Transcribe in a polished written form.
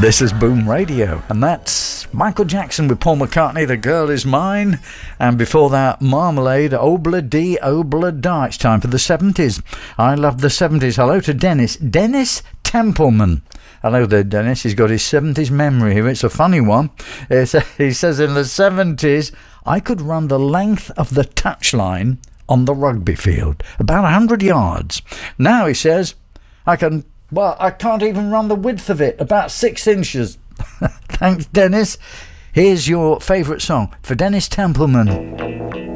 This is Boom Radio, and that's Michael Jackson with Paul McCartney, The Girl Is Mine, and before that, Marmalade, Obla Dee Obla Da. It's time for the 70s. I love the 70s. Hello to Dennis Templeman. Hello there, Dennis. He's got his 70s memory here. It's a funny one. He says in the 70s, I could run the length of the touchline on the rugby field, about 100 yards. Now, he says, I can't even run the width of it, about 6 inches. Thanks, Dennis. Here's your favourite song for Dennis Templeman.